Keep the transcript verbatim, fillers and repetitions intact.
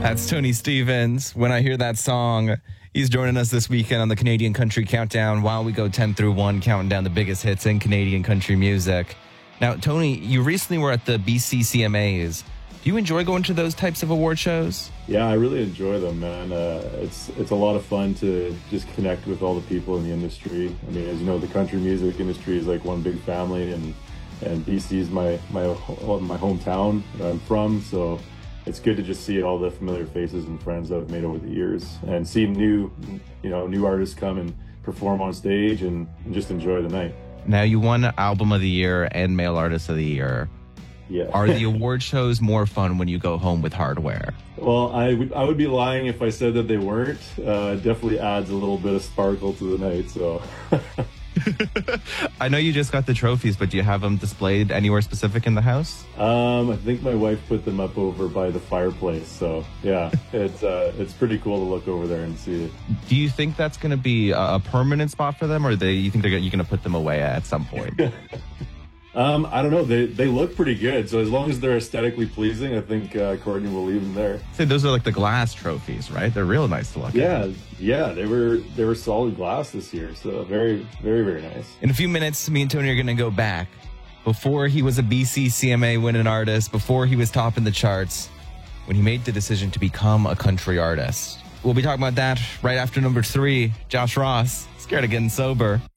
That's Tony Stevens. When I hear that song, he's joining us this weekend on the Canadian Country Countdown while we go ten through one, counting down the biggest hits in Canadian country music. Now, Tony, you recently were at the B C C M As. Do you enjoy going to those types of award shows? Yeah, I really enjoy them, man. Uh, it's it's a lot of fun to just connect with all the people in the industry. I mean, as you know, the country music industry is like one big family, and and B C is my my my hometown that I'm from, so it's good to just see all the familiar faces and friends that I've made over the years, and see new, you know, new artists come and perform on stage and, and just enjoy the night. Now, you won Album of the Year and Male Artist of the Year. Yeah. Are the award shows more fun when you go home with hardware? Well, I would I would be lying if I said that they weren't. Uh, it definitely adds a little bit of sparkle to the night. So. I know you just got the trophies, but do you have them displayed anywhere specific in the house? Um, I think my wife put them up over by the fireplace. So yeah, it's uh, it's pretty cool to look over there and see it. Do you think that's going to be a permanent spot for them, or they you think they're you're going to put them away at some point? Um, I don't know. They they look pretty good. So as long as they're aesthetically pleasing, I think uh, Courtney will leave them there. Say those are like the glass trophies, right? They're real nice to look yeah, at. Yeah, yeah. They were they were solid glass this year. So very, very, very nice. In a few minutes, me and Tony are going to go back. Before he was a B C C M A winning artist, before he was topping the charts, when he made the decision to become a country artist. We'll be talking about that right after number three, Josh Ross, Scared of Getting Sober.